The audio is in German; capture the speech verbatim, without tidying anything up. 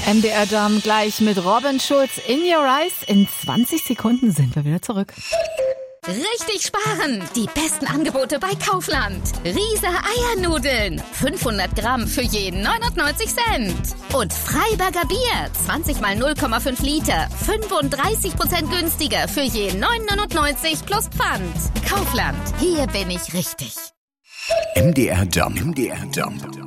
M D R Dom gleich mit Robin Schulz in Your Eyes. In zwanzig Sekunden sind wir wieder zurück. Richtig sparen! Die besten Angebote bei Kaufland. Riese Eiernudeln. fünfhundert Gramm für jeden neunundneunzig Cent. Und Freiberger Bier. zwanzig mal null Komma fünf Liter. fünfunddreißig Prozent günstiger für jeden neun neunundneunzig plus Pfand. Kaufland. Hier bin ich richtig. M D R Dom. M D R Dom.